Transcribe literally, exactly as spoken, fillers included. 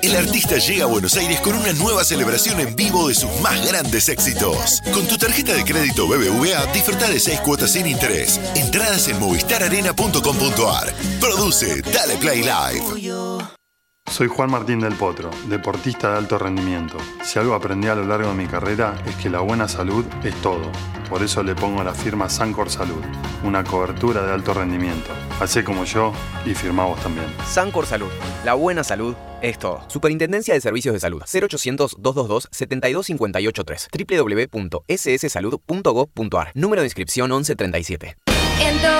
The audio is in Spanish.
El artista llega a Buenos Aires con una nueva celebración en vivo de sus más grandes éxitos. Con tu tarjeta de crédito B B V A disfruta de seis cuotas sin interés. Entradas en movistar arena punto com punto a r. Produce Dale Play Live. Soy Juan Martín del Potro, deportista de alto rendimiento. Si algo aprendí a lo largo de mi carrera es que la buena salud es todo. Por eso le pongo la firma Sancor Salud, una cobertura de alto rendimiento. Hacé como yo y firmá vos también. Sancor Salud, la buena salud es todo. Superintendencia de Servicios de Salud. cero ochocientos, doscientos veintidós, setenta y dos cincuenta y ocho tres. doble u doble u doble u punto s s salud punto gov punto a r. Número de inscripción once treinta y siete. En